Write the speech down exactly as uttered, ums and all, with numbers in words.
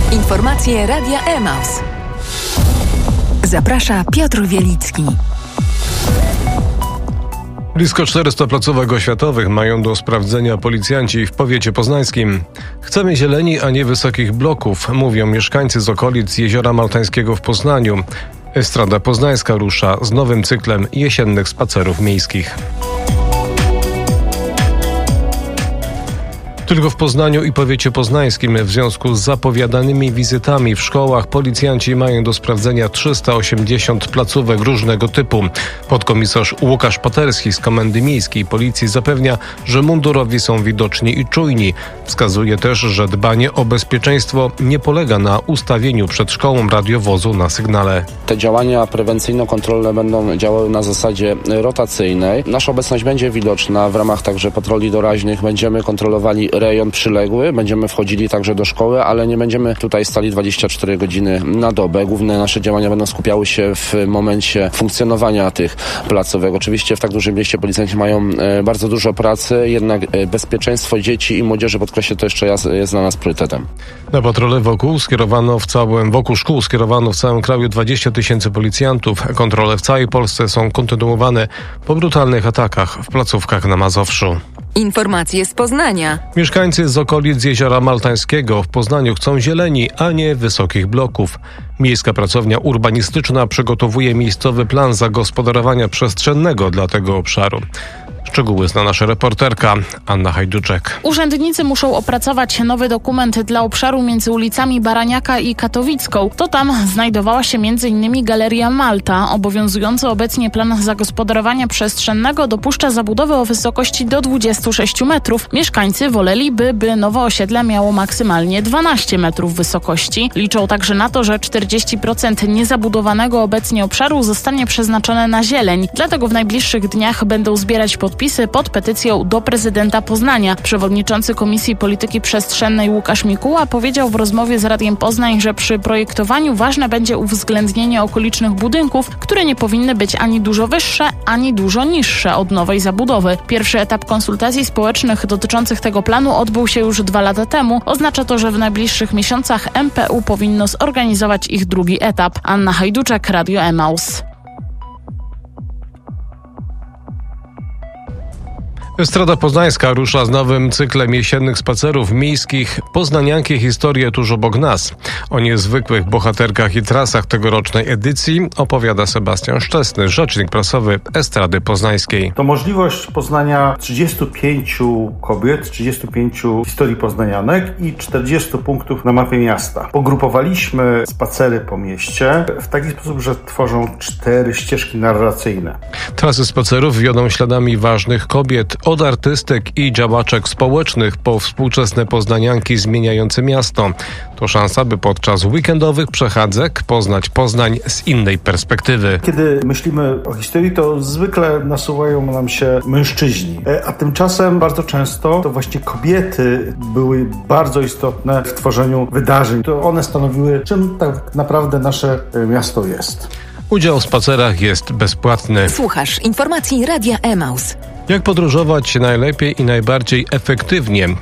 Informacje Radia Emaus. Zaprasza Piotr Wielicki. Blisko czterysta placówek oświatowych mają do sprawdzenia policjanci w powiecie poznańskim. Chcemy zieleni, a nie wysokich bloków, mówią mieszkańcy z okolic Jeziora Maltańskiego w Poznaniu. Estrada Poznańska rusza z nowym cyklem jesiennych spacerów miejskich. Tylko w Poznaniu i powiecie poznańskim w związku z zapowiadanymi wizytami w szkołach policjanci mają do sprawdzenia trzysta osiemdziesiąt placówek różnego typu. Podkomisarz Łukasz Paterski z Komendy Miejskiej Policji zapewnia, że mundurowi są widoczni i czujni. Wskazuje też, że dbanie o bezpieczeństwo nie polega na ustawieniu przed szkołą radiowozu na sygnale. Te działania prewencyjno-kontrolne będą działały na zasadzie rotacyjnej. Nasza obecność będzie widoczna w ramach także patroli doraźnych. Będziemy kontrolowali rejon przyległy, będziemy wchodzili także do szkoły, ale nie będziemy tutaj stali dwadzieścia cztery godziny na dobę. Główne nasze działania będą skupiały się w momencie funkcjonowania tych placówek. Oczywiście w tak dużym mieście policjanci mają e, bardzo dużo pracy, jednak e, bezpieczeństwo dzieci i młodzieży, podkreślę to jeszcze raz, jest dla nas priorytetem. Na patrole wokół skierowano w całym, wokół szkół skierowano w całym kraju dwadzieścia tysięcy policjantów. Kontrole w całej Polsce są kontynuowane po brutalnych atakach w placówkach na Mazowszu. Informacje z Poznania. Mieszkańcy z okolic Jeziora Maltańskiego w Poznaniu chcą zieleni, a nie wysokich bloków. Miejska pracownia urbanistyczna przygotowuje miejscowy plan zagospodarowania przestrzennego dla tego obszaru. Szczegóły zna nasza reporterka Anna Hajduczek. Urzędnicy muszą opracować nowy dokument dla obszaru między ulicami Baraniaka i Katowicką. To tam znajdowała się między innymi Galeria Malta. Obowiązujący obecnie plan zagospodarowania przestrzennego dopuszcza zabudowę o wysokości do dwudziestu sześciu metrów. Mieszkańcy woleliby, by nowe osiedle miało maksymalnie dwanaście metrów wysokości. Liczą także na to, że czterdzieści procent niezabudowanego obecnie obszaru zostanie przeznaczone na zieleń. Dlatego w najbliższych dniach będą zbierać podpisy pod petycją do prezydenta Poznania. Przewodniczący Komisji Polityki Przestrzennej Łukasz Mikuła powiedział w rozmowie z Radiem Poznań, że przy projektowaniu ważne będzie uwzględnienie okolicznych budynków, które nie powinny być ani dużo wyższe, ani dużo niższe od nowej zabudowy. Pierwszy etap konsultacji społecznych dotyczących tego planu odbył się już dwa lata temu. Oznacza to, że w najbliższych miesiącach M P U powinno zorganizować ich drugi etap. Anna Hajduczek, Radio Emaus. Estrada Poznańska rusza z nowym cyklem jesiennych spacerów miejskich Poznanianki historie tuż obok nas. O niezwykłych bohaterkach i trasach tegorocznej edycji opowiada Sebastian Szczesny, rzecznik prasowy Estrady Poznańskiej. To możliwość poznania trzydziestu pięciu kobiet, trzydziestu pięciu historii poznanianek i czterdziestu punktów na mapie miasta. Pogrupowaliśmy spacery po mieście w taki sposób, że tworzą cztery ścieżki narracyjne. Trasy spacerów wiodą śladami ważnych kobiet, od artystek i działaczek społecznych po współczesne poznanianki zmieniające miasto. To szansa, by podczas weekendowych przechadzek poznać Poznań z innej perspektywy. Kiedy myślimy o historii, to zwykle nasuwają nam się mężczyźni, a tymczasem bardzo często to właśnie kobiety były bardzo istotne w tworzeniu wydarzeń. To one stanowiły, czym tak naprawdę nasze miasto jest. Udział w spacerach jest bezpłatny. Słuchasz informacji Radia Emaus. Jak podróżować najlepiej i najbardziej efektywnie?